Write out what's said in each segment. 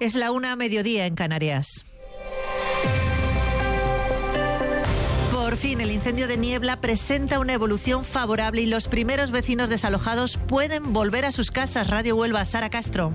Es la 1:00 en Canarias. Por fin, el incendio de Niebla presenta una evolución favorable y los primeros vecinos desalojados pueden volver a sus casas. Radio Huelva, Sara Castro.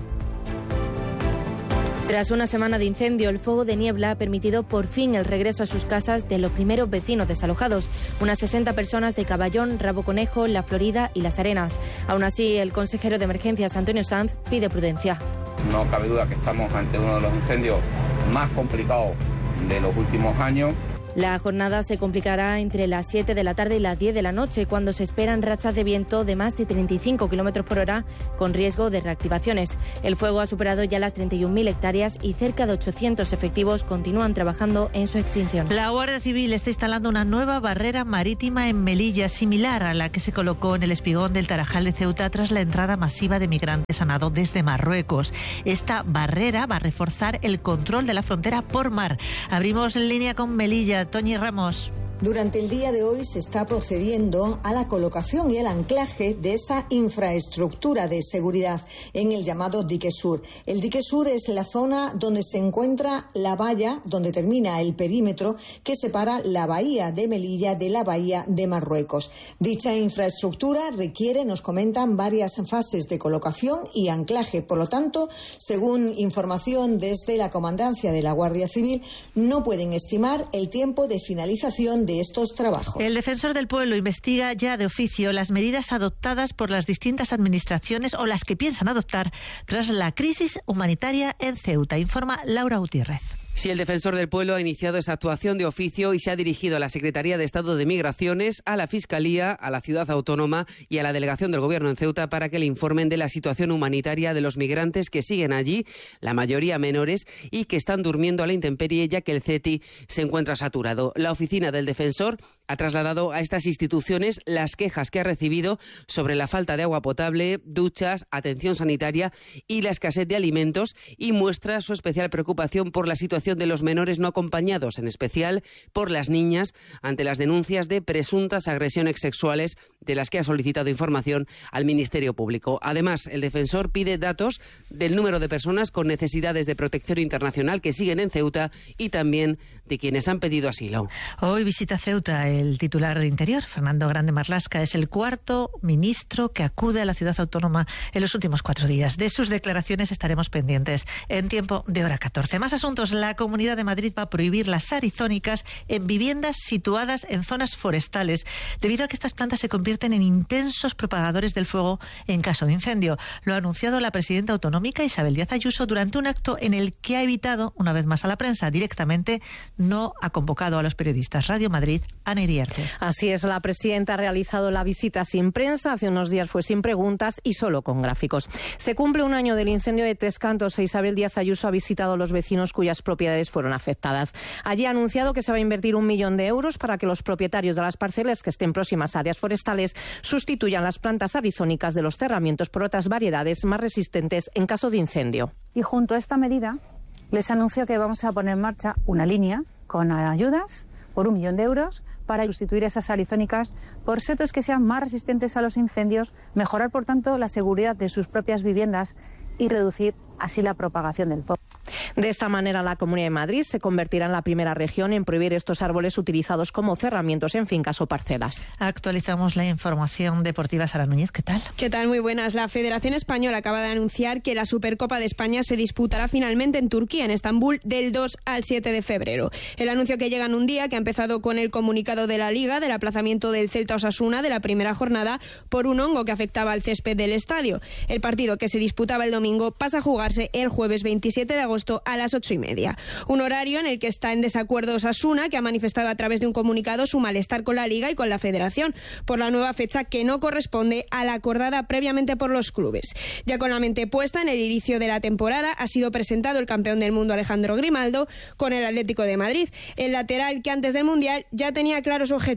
Tras una semana de incendio, el fuego de Niebla ha permitido por fin el regreso a sus casas de los primeros vecinos desalojados. Unas 60 personas de Caballón, Rabo Conejo, La Florida y Las Arenas. Aún así, el consejero de Emergencias, Antonio Sanz, pide prudencia. No cabe duda que estamos ante uno de los incendios más complicados de los últimos años. La jornada se complicará entre las 7 de la tarde y las 10 de la noche, cuando se esperan rachas de viento de más de 35 km por hora, con riesgo de reactivaciones. El fuego ha superado ya las 31.000 hectáreas y cerca de 800 efectivos continúan trabajando en su extinción. La Guardia Civil está instalando una nueva barrera marítima en Melilla, similar a la que se colocó en el espigón del Tarajal de Ceuta tras la entrada masiva de migrantes a nado desde Marruecos. Esta barrera va a reforzar el control de la frontera por mar. Abrimos en línea con Melilla. Toñi Ramos. Durante el día de hoy se está procediendo a la colocación y el anclaje de esa infraestructura de seguridad en el llamado Dique Sur. El Dique Sur es la zona donde se encuentra la valla, donde termina el perímetro que separa la bahía de Melilla de la bahía de Marruecos. Dicha infraestructura requiere, nos comentan, varias fases de colocación y anclaje. Por lo tanto, según información desde la Comandancia de la Guardia Civil, no pueden estimar el tiempo de finalización de estos trabajos. El defensor del pueblo investiga ya de oficio las medidas adoptadas por las distintas administraciones o las que piensan adoptar tras la crisis humanitaria en Ceuta, informa Laura Gutiérrez. Sí, el defensor del pueblo ha iniciado esa actuación de oficio y se ha dirigido a la Secretaría de Estado de Migraciones, a la Fiscalía, a la Ciudad Autónoma y a la Delegación del Gobierno en Ceuta para que le informen de la situación humanitaria de los migrantes que siguen allí, la mayoría menores, y que están durmiendo a la intemperie ya que el CETI se encuentra saturado. La oficina del defensor ha trasladado a estas instituciones las quejas que ha recibido sobre la falta de agua potable, duchas, atención sanitaria y la escasez de alimentos, y muestra su especial preocupación por la situación de los menores no acompañados, en especial por las niñas, ante las denuncias de presuntas agresiones sexuales de las que ha solicitado información al Ministerio Público. Además, el defensor pide datos del número de personas con necesidades de protección internacional que siguen en Ceuta y también de quienes han pedido asilo. Hoy visita Ceuta el titular de Interior, Fernando Grande Marlaska. Es el cuarto ministro que acude a la ciudad autónoma en los últimos 4 días. De sus declaraciones estaremos pendientes en tiempo de hora 14. Más asuntos. La Comunidad de Madrid va a prohibir las arizónicas en viviendas situadas en zonas forestales, debido a que estas plantas se convierten en intensos propagadores del fuego en caso de incendio. Lo ha anunciado la presidenta autonómica Isabel Díaz Ayuso durante un acto en el que ha evitado, una vez más a la prensa directamente, no ha convocado a los periodistas. Radio Madrid, Ana Iriarte. Así es, la presidenta ha realizado la visita sin prensa, hace unos días fue sin preguntas y solo con gráficos. Se cumple un año del incendio de Tres Cantos e Isabel Díaz Ayuso ha visitado a los vecinos cuyas propiedades fueron afectadas. Allí ha anunciado que se va a invertir 1 millón de euros para que los propietarios de las parcelas que estén próximas a áreas forestales sustituyan las plantas arizónicas de los cerramientos por otras variedades más resistentes en caso de incendio. Y junto a esta medida les anuncio que vamos a poner en marcha una línea con ayudas por 1 millón de euros para sustituir esas arizónicas por setos que sean más resistentes a los incendios, mejorar por tanto la seguridad de sus propias viviendas y reducir así la propagación del fuego. De esta manera, la Comunidad de Madrid se convertirá en la primera región en prohibir estos árboles utilizados como cerramientos en fincas o parcelas. Actualizamos la información deportiva. Sara Núñez, ¿qué tal? ¿Qué tal? Muy buenas. La Federación Española acaba de anunciar que la Supercopa de España se disputará finalmente en Turquía, en Estambul, del 2 al 7 de febrero. El anuncio que llega en un día que ha empezado con el comunicado de la Liga del aplazamiento del Celta Osasuna de la primera jornada por un hongo que afectaba al césped del estadio. El partido, que se disputaba el domingo, pasa a jugarse el jueves 27 de agosto a las 8:30. Un horario en el que está en desacuerdo Osasuna, que ha manifestado a través de un comunicado su malestar con la Liga y con la Federación por la nueva fecha que no corresponde a la acordada previamente por los clubes. Ya con la mente puesta en el inicio de la temporada, ha sido presentado el campeón del mundo Alejandro Grimaldo con el Atlético de Madrid, el lateral que antes del Mundial ya tenía claro su objetivo.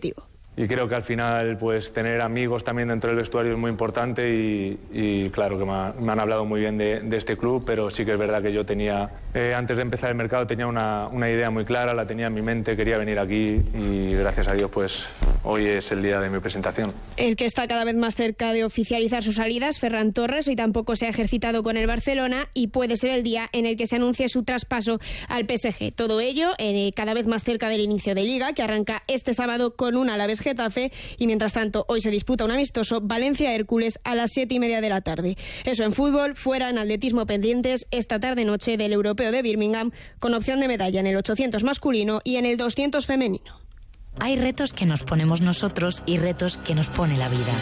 y creo que al final pues tener amigos también dentro del vestuario es muy importante y claro que me han hablado muy bien de este club, pero sí que es verdad que yo tenía, antes de empezar el mercado tenía una idea muy clara, la tenía en mi mente, quería venir aquí y gracias a Dios pues hoy es el día de mi presentación. El que está cada vez más cerca de oficializar su salida es Ferran Torres, hoy tampoco se ha ejercitado con el Barcelona y puede ser el día en el que se anuncie su traspaso al PSG. Todo ello cada vez más cerca del inicio de Liga, que arranca este sábado con un Alavés Getafe, y mientras tanto hoy se disputa un amistoso Valencia-Hércules a las 7:30 de la tarde. Eso en fútbol. Fuera, en atletismo, pendientes esta tarde-noche del Europeo de Birmingham, con opción de medalla en el 800 masculino y en el 200 femenino. Hay retos que nos ponemos nosotros y retos que nos pone la vida.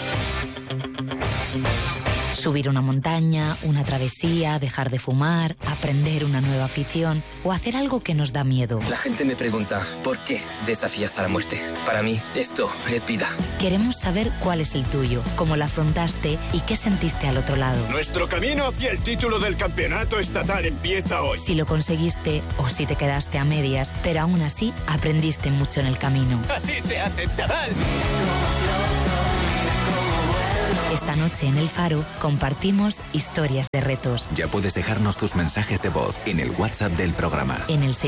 Subir una montaña, una travesía, dejar de fumar, aprender una nueva afición o hacer algo que nos da miedo. La gente me pregunta, ¿por qué desafías a la muerte? Para mí, esto es vida. Queremos saber cuál es el tuyo, cómo lo afrontaste y qué sentiste al otro lado. Nuestro camino hacia el título del campeonato estatal empieza hoy. Si lo conseguiste o si te quedaste a medias, pero aún así aprendiste mucho en el camino. ¡Así se hace, chaval! Esta noche en El Faro compartimos historias de retos. Ya puedes dejarnos tus mensajes de voz en el WhatsApp del programa. En el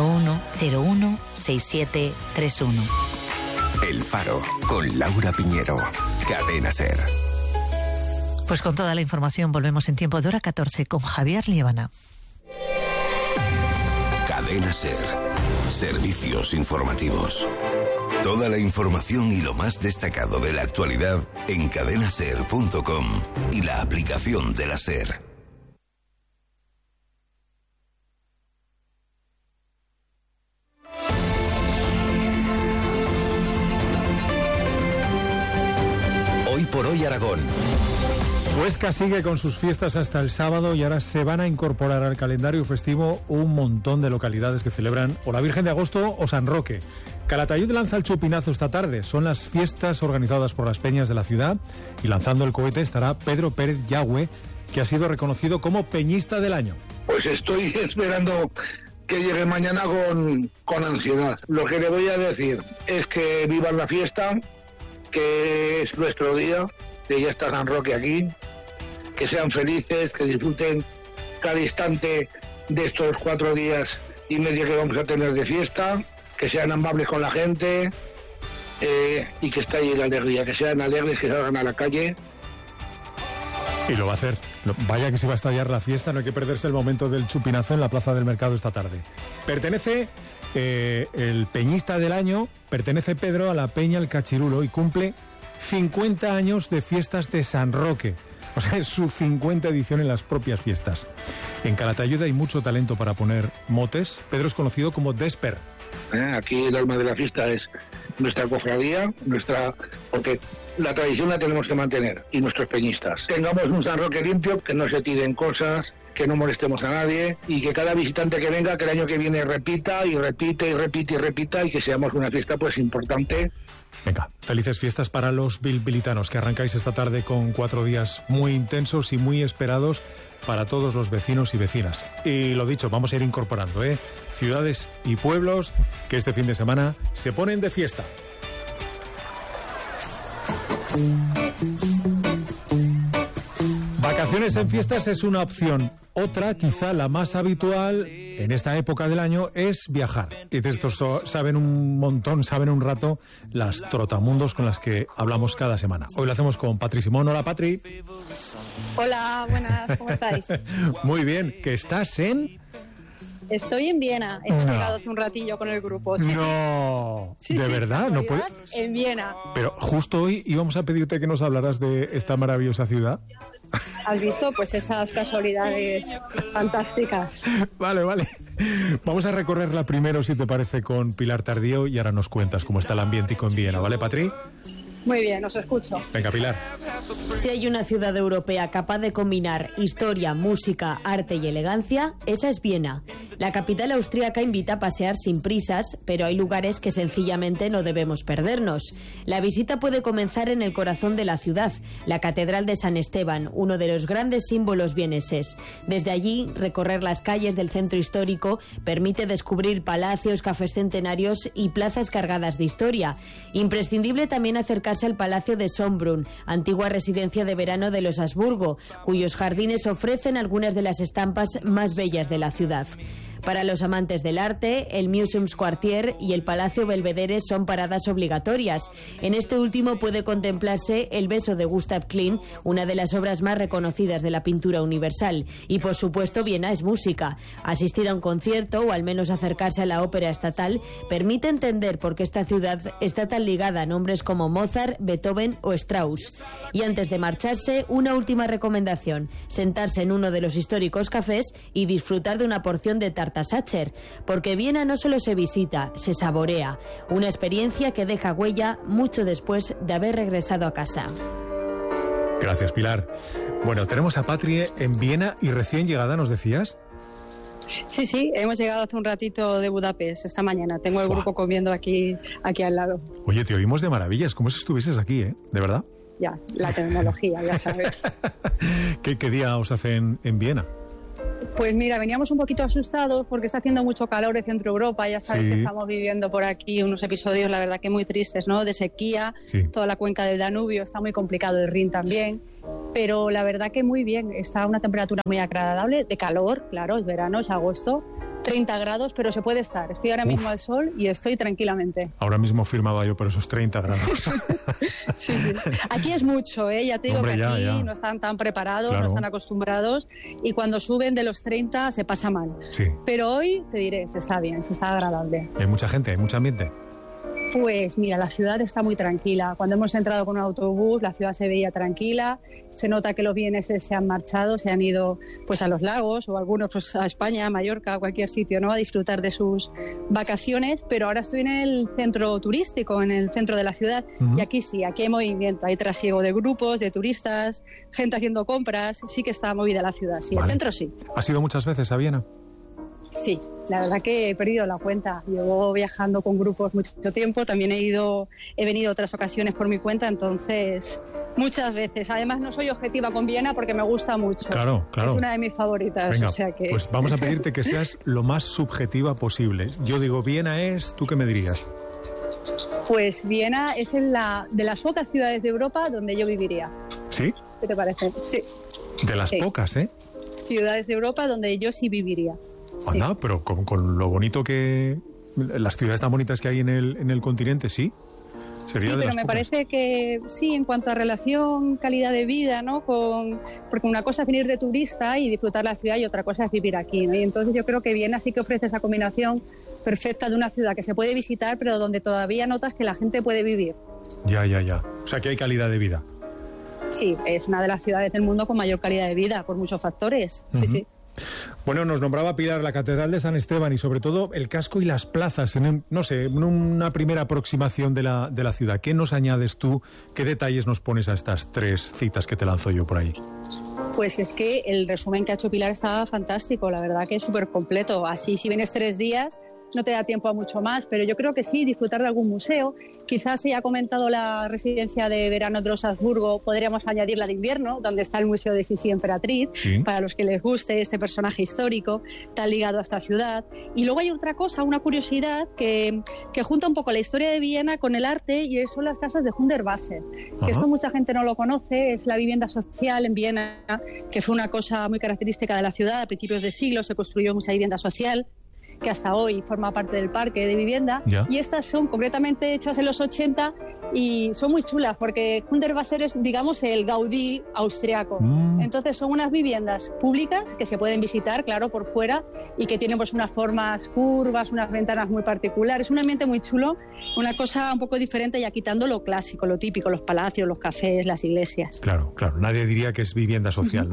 681-01-6731. El Faro, con Laura Piñero. Cadena SER. Pues con toda la información volvemos en tiempo de hora 14 con Javier Liébana. Cadena SER. Servicios informativos. Toda la información y lo más destacado de la actualidad en cadenaser.com y la aplicación de la SER. Hoy por hoy Aragón. Huesca sigue con sus fiestas hasta el sábado y ahora se van a incorporar al calendario festivo un montón de localidades que celebran o la Virgen de Agosto o San Roque. Calatayud lanza el chupinazo esta tarde. Son las fiestas organizadas por las peñas de la ciudad y lanzando el cohete estará Pedro Pérez Yagüe, que ha sido reconocido como Peñista del Año. Pues estoy esperando que llegue mañana con ansiedad. Lo que le voy a decir es que vivan la fiesta, que es nuestro día, que ya está San Roque aquí, que sean felices, que disfruten cada instante de estos 4 días y medio que vamos a tener de fiesta, que sean amables con la gente y que estallen de alegría, que sean alegres, que salgan a la calle. Y lo va a hacer. Vaya que se va a estallar la fiesta, no hay que perderse el momento del chupinazo en la Plaza del Mercado esta tarde. Pertenece el Peñista del Año, pertenece Pedro a la Peña El Cachirulo y cumple 50 años de fiestas de San Roque. O sea, es su 50 edición en las propias fiestas. En Calatayud hay mucho talento para poner motes. Pedro es conocido como Desper. Aquí el alma de la fiesta es nuestra cofradía, porque la tradición la tenemos que mantener, y nuestros peñistas. Tengamos un San Roque limpio, que no se tiren cosas, que no molestemos a nadie y que cada visitante que venga, que el año que viene repita y repite y repite y repita y que seamos una fiesta pues importante. Venga, felices fiestas para los bilbilitanos, que arrancáis esta tarde con 4 días muy intensos y muy esperados para todos los vecinos y vecinas. Y lo dicho, vamos a ir incorporando, ciudades y pueblos que este fin de semana se ponen de fiesta. Vacaciones en fiestas es una opción. Otra, quizá la más habitual en esta época del año, es viajar. Y de estos saben un montón, saben un rato las trotamundos con las que hablamos cada semana. Hoy lo hacemos con Patri Simón. Hola, Patri. Hola, buenas, ¿cómo estáis? Muy bien, ¿que estás en...? Estoy en Viena, hemos llegado hace un ratillo con el grupo. Sí, no, sí. ¿De verdad? No puede... En Viena. Pero justo hoy íbamos a pedirte que nos hablaras de esta maravillosa ciudad. ¿Has visto? Pues esas casualidades fantásticas. Vale. Vamos a recorrerla primero, si te parece, con Pilar Tardío y ahora nos cuentas cómo está el ambiente en Viena, ¿vale, Patri? Muy bien, os escucho. Venga, Pilar. Si hay una ciudad europea capaz de combinar historia, música, arte y elegancia, esa es Viena. La capital austríaca invita a pasear sin prisas, pero hay lugares que sencillamente no debemos perdernos. La visita puede comenzar en el corazón de la ciudad, la Catedral de San Esteban, uno de los grandes símbolos vieneses. Desde allí, recorrer las calles del centro histórico permite descubrir palacios, cafés centenarios y plazas cargadas de historia. Imprescindible también acercarse al Palacio de Schönbrunn, antigua residencia de verano de los Habsburgo, cuyos jardines ofrecen algunas de las estampas más bellas de la ciudad. Para los amantes del arte, el Museumsquartier y el Palacio Belvedere son paradas obligatorias. En este último puede contemplarse El beso de Gustav Klimt, una de las obras más reconocidas de la pintura universal. Y por supuesto, Viena es música. Asistir a un concierto o al menos acercarse a la ópera estatal permite entender por qué esta ciudad está tan ligada a nombres como Mozart, Beethoven o Strauss. Y antes de marcharse, una última recomendación: sentarse en uno de los históricos cafés y disfrutar de una porción de tarta Sacher, porque Viena no solo se visita, se saborea, una experiencia que deja huella mucho después de haber regresado a casa. Gracias, Pilar. Bueno, tenemos a Patri en Viena y recién llegada, ¿nos decías? Sí, hemos llegado hace un ratito de Budapest esta mañana. Tengo el grupo comiendo aquí al lado. Oye, te oímos de maravillas, como si estuvieses aquí, ¿eh? ¿De verdad? Ya, la tecnología, ya sabes. ¿Qué día os hacen en Viena? Pues mira, veníamos un poquito asustados porque está haciendo mucho calor en Centro Europa. Ya sabes que estamos viviendo por aquí unos episodios, la verdad que muy tristes, ¿no? De sequía, toda la cuenca del Danubio, está muy complicado el Rin también. Pero la verdad que muy bien, está a una temperatura muy agradable, de calor, claro, es verano, es agosto, 30 grados, pero se puede estar. Estoy ahora mismo al sol y estoy tranquilamente. Ahora mismo firmaba yo por esos 30 grados. Sí. Aquí es mucho, ¿eh? Ya te digo, hombre, que aquí ya. No están tan preparados, claro. No están acostumbrados, y cuando suben de los 30 se pasa mal. Sí. Pero hoy, te diré, se está bien, se está agradable. ¿Hay mucha gente? ¿Hay mucho ambiente? Pues mira, la ciudad está muy tranquila. Cuando hemos entrado con un autobús, la ciudad se veía tranquila. Se nota que los vieneses se han marchado, se han ido pues a los lagos, o algunos pues a España, a Mallorca, a cualquier sitio, ¿no? A disfrutar de sus vacaciones. Pero ahora estoy en el centro turístico, en el centro de la ciudad. Y aquí sí, aquí hay movimiento, hay trasiego de grupos, de turistas, gente haciendo compras. Sí que está movida la ciudad, sí. Vale. El centro sí. ¿Has ido muchas veces a Viena? Sí, la verdad que he perdido la cuenta. Llevo viajando con grupos mucho tiempo, también he venido otras ocasiones por mi cuenta, entonces muchas veces. Además no soy objetiva con Viena porque me gusta mucho. Claro. Es una de mis favoritas. Venga, o sea que... pues vamos a pedirte que seas lo más subjetiva posible. Yo digo Viena es, ¿tú qué me dirías? Pues Viena es de las pocas ciudades de Europa donde yo viviría. ¿Sí? ¿Qué te parece? Sí. De las pocas, ¿eh? Ciudades de Europa donde yo sí viviría. Anda, sí. Pero con lo bonito que... Las ciudades tan bonitas que hay en el continente, ¿sí? Sí, pero me parece que sí, en cuanto a relación, calidad de vida, ¿no? Porque una cosa es venir de turista y disfrutar la ciudad y otra cosa es vivir aquí, ¿no? Y entonces yo creo que Viena sí que ofrece esa combinación perfecta de una ciudad que se puede visitar, pero donde todavía notas que la gente puede vivir. Ya. O sea, que hay calidad de vida. Sí, es una de las ciudades del mundo con mayor calidad de vida, por muchos factores. Sí. Bueno, nos nombraba Pilar la Catedral de San Esteban y sobre todo el casco y las plazas, en una primera aproximación de la ciudad. ¿Qué nos añades tú? ¿Qué detalles nos pones a estas 3 citas que te lanzo yo por ahí? Pues es que el resumen que ha hecho Pilar estaba fantástico, la verdad que es súper completo. Así, si vienes 3 días... no te da tiempo a mucho más, pero yo creo que sí, disfrutar de algún museo. Quizás se ha comentado la residencia de verano de los Habsburgo, podríamos añadir la de invierno, donde está el Museo de Sisi Emperatriz, para los que les guste este personaje histórico tan ligado a esta ciudad. Y luego hay otra cosa, una curiosidad que junta un poco la historia de Viena con el arte, y son las casas de Hundertwasser, que esto mucha gente no lo conoce. Es la vivienda social en Viena, que fue una cosa muy característica de la ciudad. A principios de siglo se construyó mucha vivienda social, que hasta hoy forma parte del parque de vivienda. Y estas son concretamente hechas en los 80 y son muy chulas porque Hundertwasser es, digamos, el Gaudí austriaco. Entonces son unas viviendas públicas que se pueden visitar, claro, por fuera, y que tienen pues unas formas curvas, unas ventanas muy particulares, un ambiente muy chulo, una cosa un poco diferente, ya quitando lo clásico, lo típico, los palacios, los cafés, las iglesias. Claro, nadie diría que es vivienda social, ¿no?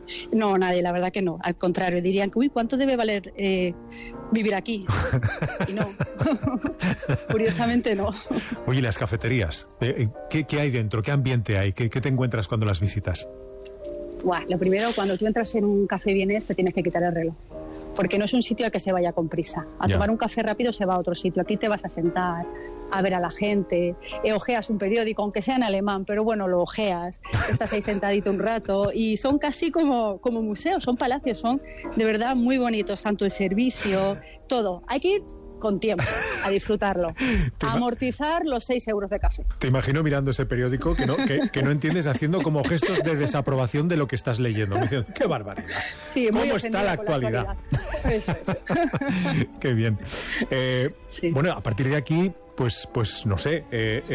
No, nadie, la verdad que no. Al contrario, dirían que, uy, ¿cuánto debe valer vivir aquí? Y no. Curiosamente no. Oye, las cafeterías, ¿qué hay dentro? ¿Qué ambiente hay? ¿Qué te encuentras cuando las visitas? Lo primero, cuando tú entras en un café vienés, te tienes que quitar el reloj. Porque no es un sitio al que se vaya con prisa. A tomar un café rápido se va a otro sitio. Aquí te vas a sentar, a ver a la gente, ojeas un periódico, aunque sea en alemán, pero bueno, lo ojeas, estás ahí sentadito un rato y son casi como museos, son palacios, son de verdad muy bonitos, tanto el servicio, todo. Hay que ir con tiempo a disfrutarlo, a amortizar los 6 euros de café. Te imagino mirando ese periódico que no entiendes, haciendo como gestos de desaprobación de lo que estás leyendo, diciendo, ¡qué barbaridad! Sí, ¿Cómo está la actualidad? Eso es. Qué bien. Bueno, a partir de aquí, pues no sé,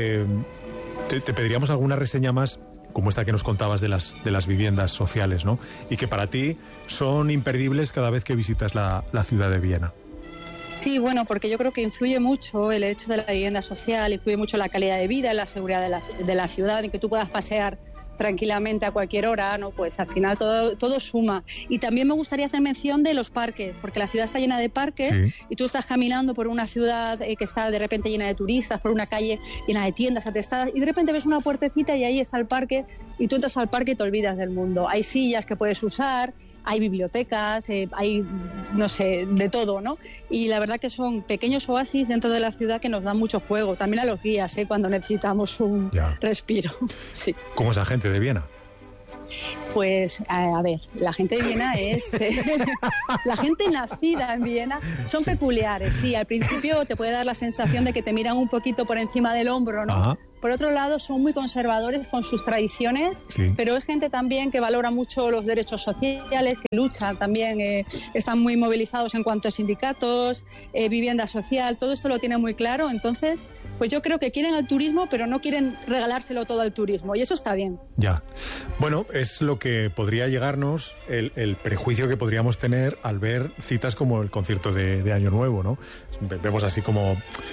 te pediríamos alguna reseña más, como esta que nos contabas de las viviendas sociales, ¿no? Y que para ti son imperdibles cada vez que visitas la ciudad de Viena. Sí, bueno, porque yo creo que influye mucho el hecho de la vivienda social, influye mucho la calidad de vida, la seguridad de la ciudad, en que tú puedas pasear tranquilamente a cualquier hora, ¿no? Pues al final todo suma. Y también me gustaría hacer mención de los parques, porque la ciudad está llena de parques y tú estás caminando por una ciudad que está de repente llena de turistas, por una calle llena de tiendas atestadas y de repente ves una puertecita y ahí está el parque y tú entras al parque y te olvidas del mundo. Hay sillas que puedes usar, hay bibliotecas, hay, no sé, de todo, ¿no? Y la verdad que son pequeños oasis dentro de la ciudad que nos dan mucho juego. También a los guías, cuando necesitamos un respiro. Sí. ¿Cómo es la gente de Viena? Pues, a ver, la gente de Viena es... la gente nacida en Viena son peculiares, sí. Al principio te puede dar la sensación de que te miran un poquito por encima del hombro, ¿no? Ajá. Por otro lado, son muy conservadores con sus tradiciones, pero es gente también que valora mucho los derechos sociales, que lucha también, están muy movilizados en cuanto a sindicatos, vivienda social, todo esto lo tienen muy claro. Entonces, pues yo creo que quieren al turismo, pero no quieren regalárselo todo al turismo, y eso está bien. Ya. Bueno, es lo que podría llegarnos, el prejuicio que podríamos tener al ver citas como el concierto de Año Nuevo, ¿no? Vemos así como,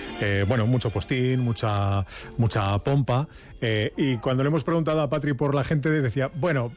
mucho postín, mucha pompa, y cuando le hemos preguntado a Patri por la gente decía,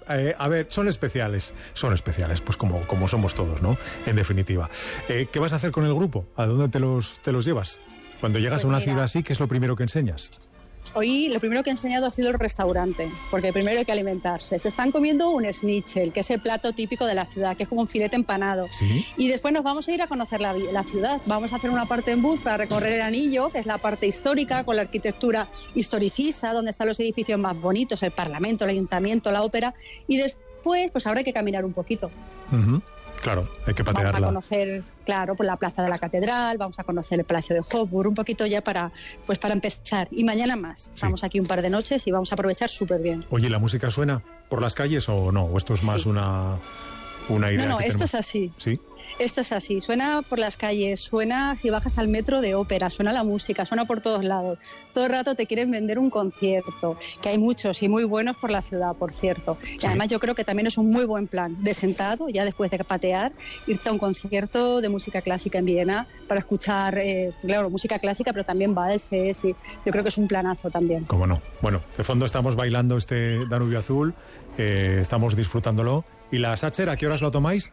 a ver, son especiales, pues como somos todos, ¿no? En definitiva. ¿Qué vas a hacer con el grupo? ¿A dónde te los llevas? Cuando llegas a una ciudad así, ¿qué es lo primero que enseñas? Hoy lo primero que he enseñado ha sido el restaurante, porque primero hay que alimentarse. Se están comiendo un schnitzel, que es el plato típico de la ciudad, que es como un filete empanado. ¿Sí? Y después nos vamos a ir a conocer la ciudad. Vamos a hacer una parte en bus para recorrer el anillo, que es la parte histórica, con la arquitectura historicista, donde están los edificios más bonitos, el Parlamento, el Ayuntamiento, la Ópera. Y después, pues habrá que caminar un poquito. Uh-huh. Claro, hay que patearla. Vamos a conocer, pues la plaza de la Catedral, vamos a conocer el Palacio de Hofburg, un poquito ya para empezar. Y mañana más. Estamos aquí un par de noches y vamos a aprovechar súper bien. Oye, ¿la música suena por las calles o no? ¿O esto es más una idea? No, esto es así. ¿Sí? Esto es así, suena por las calles, suena si bajas al metro de Ópera, suena la música, suena por todos lados. Todo el rato te quieren vender un concierto, que hay muchos y muy buenos por la ciudad, por cierto. Y además yo creo que también es un muy buen plan, de sentado, ya después de patear, irte a un concierto de música clásica en Viena para escuchar, música clásica, pero también valses, y yo creo que es un planazo también. ¿Cómo no? Bueno, de fondo estamos bailando este Danubio Azul, estamos disfrutándolo. ¿Y la Sacher, a qué horas lo tomáis?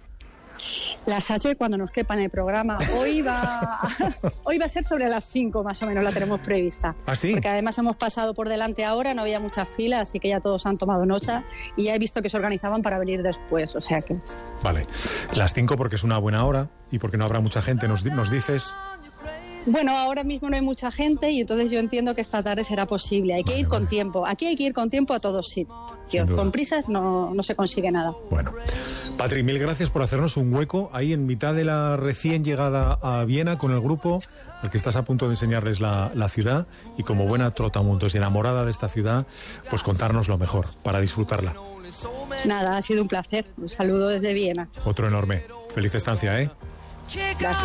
La Sacher cuando nos quepa en el programa. Hoy va a ser sobre las 5 más o menos, la tenemos prevista. ¿Ah, sí? Porque además hemos pasado por delante ahora, no había muchas filas, así que ya todos han tomado nota y ya he visto que se organizaban para venir después, o sea que... Vale, las 5 porque es una buena hora y porque no habrá mucha gente, nos dices... Bueno, ahora mismo no hay mucha gente y entonces yo entiendo que esta tarde será posible. Hay que ir con tiempo. Aquí hay que ir con tiempo a todos sitios. Con prisas no se consigue nada. Bueno, Patri, mil gracias por hacernos un hueco ahí en mitad de la recién llegada a Viena con el grupo al que estás a punto de enseñarles la ciudad y como buena trotamundos y enamorada de esta ciudad, pues contarnos lo mejor para disfrutarla. Nada, ha sido un placer. Un saludo desde Viena. Otro enorme. Feliz estancia, ¿eh? Gracias.